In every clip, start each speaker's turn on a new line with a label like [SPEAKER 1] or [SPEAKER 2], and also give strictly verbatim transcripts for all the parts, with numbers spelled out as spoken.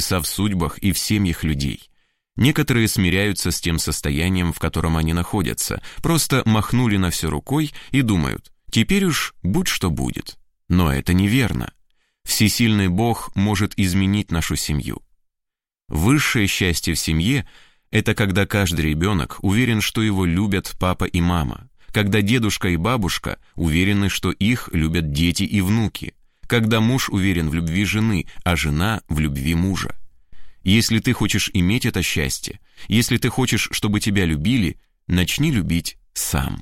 [SPEAKER 1] чудеса в судьбах и в семьях людей. Некоторые смиряются с тем состоянием, в котором они находятся, просто махнули на все рукой и думают: теперь уж будь что будет. Но это неверно. Всесильный Бог может изменить нашу семью. Высшее счастье в семье – это когда каждый ребенок уверен, что его любят папа и мама, когда дедушка и бабушка уверены, что их любят дети и внуки, когда муж уверен в любви жены, а жена в любви мужа. Если ты хочешь иметь это счастье, если ты хочешь, чтобы тебя любили, начни любить сам.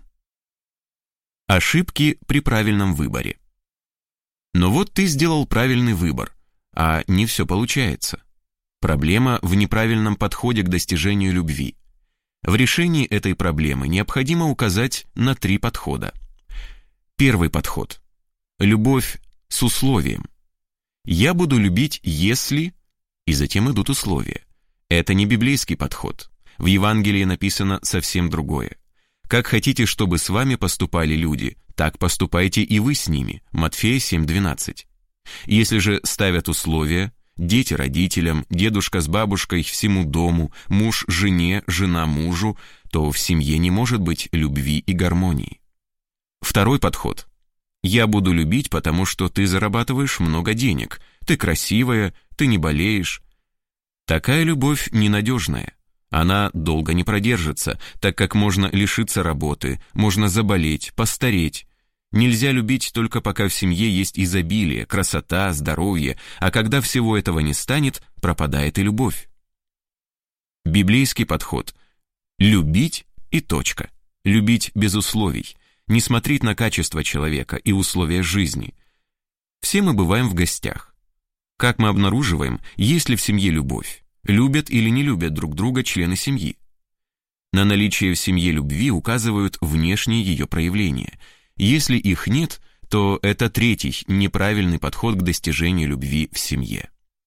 [SPEAKER 1] Ошибки при правильном выборе. Но вот ты сделал правильный выбор, а не все получается. Проблема в неправильном подходе к достижению любви. В решении этой проблемы необходимо указать на три подхода. Первый подход. Любовь с условием. Я буду любить, если... И затем идут условия. Это не библейский подход. В Евангелии написано совсем другое. Как хотите, чтобы с вами поступали люди, так поступайте и вы с ними. Матфея семь двенадцать. Если же ставят условия, дети родителям, дедушка с бабушкой всему дому, муж жене, жена мужу, то в семье не может быть любви и гармонии. Второй подход. Я буду любить, потому что ты зарабатываешь много денег, ты красивая, ты не болеешь. Такая любовь ненадежная. Она долго не продержится, так как можно лишиться работы, можно заболеть, постареть. Нельзя любить только пока в семье есть изобилие, красота, здоровье, а когда всего этого не станет, пропадает и любовь. Библейский подход. Любить и точка. Любить без условий. Не смотреть на качество человека и условия жизни. Все мы бываем в гостях. Как мы обнаруживаем, есть ли в семье любовь? Любят или не любят друг друга члены семьи? На наличие в семье любви указывают внешние ее проявления. Если их нет, то это третий неправильный подход к достижению любви в семье.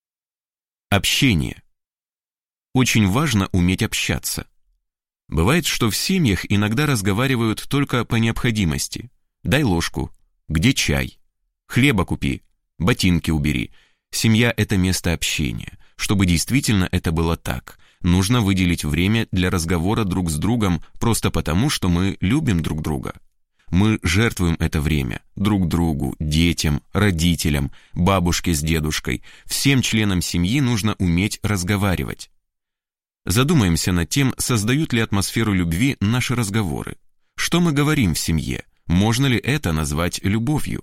[SPEAKER 1] Общение. Очень важно уметь общаться. Бывает, что в семьях иногда разговаривают только по необходимости. Дай ложку, где чай, хлеба купи, ботинки убери. Семья – это место общения. Чтобы действительно это было так, нужно выделить время для разговора друг с другом просто потому, что мы любим друг друга. Мы жертвуем это время друг другу, детям, родителям, бабушке с дедушкой. Всем членам семьи нужно уметь разговаривать. Задумаемся над тем, создают ли атмосферу любви наши разговоры. Что мы говорим в семье? Можно ли это назвать любовью?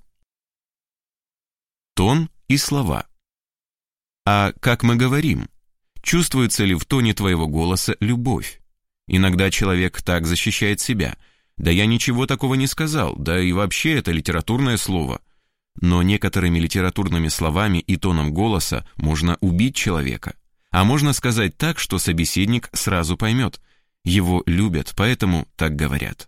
[SPEAKER 1] Тон и слова. А как мы говорим? Чувствуется ли в тоне твоего голоса любовь? Иногда человек так защищает себя. Да я ничего такого не сказал, да и вообще это литературное слово. Но некоторыми литературными словами и тоном голоса можно убить человека. А можно сказать так, что собеседник сразу поймет. Его любят, поэтому так говорят.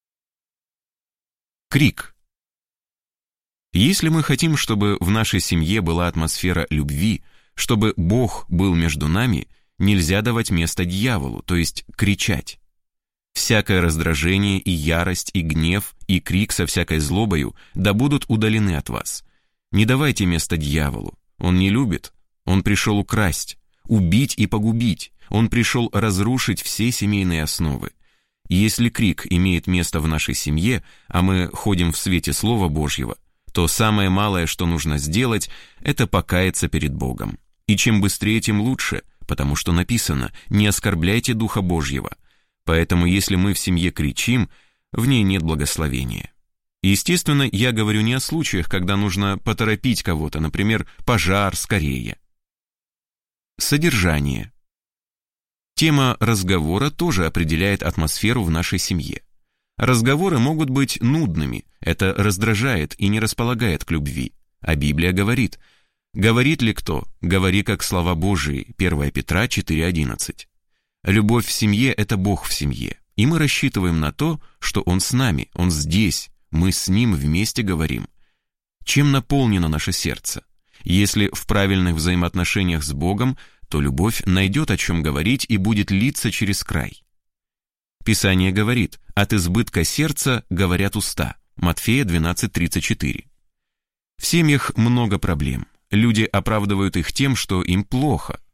[SPEAKER 1] Крик. Если мы хотим, чтобы в нашей семье была атмосфера любви, чтобы Бог был между нами, нельзя давать место дьяволу, то есть кричать. Всякое раздражение и ярость, и гнев, и крик со всякой злобою да будут удалены от вас. Не давайте место дьяволу. Он не любит. Он пришел украсть, убить и погубить. Он пришел разрушить все семейные основы. И если крик имеет место в нашей семье, а мы ходим в свете Слова Божьего, то самое малое, что нужно сделать, это покаяться перед Богом. И чем быстрее, тем лучше, потому что написано: «Не оскорбляйте Духа Божьего». Поэтому если мы в семье кричим, в ней нет благословения. Естественно, я говорю не о случаях, когда нужно поторопить кого-то, например, пожар, скорее. Содержание. Тема разговора тоже определяет атмосферу в нашей семье. Разговоры могут быть нудными, это раздражает и не располагает к любви. А Библия говорит: «Говорит ли кто? Говори, как слова Божии». первое Петра четыре одиннадцать. Любовь в семье – это Бог в семье, и мы рассчитываем на то, что Он с нами, Он здесь, мы с Ним вместе говорим. Чем наполнено наше сердце? Если в правильных взаимоотношениях с Богом, то любовь найдет о чем говорить и будет литься через край. Писание говорит: «От избытка сердца говорят уста». Матфея двенадцать тридцать четыре. В семьях много проблем. Люди оправдывают их тем, что им плохо.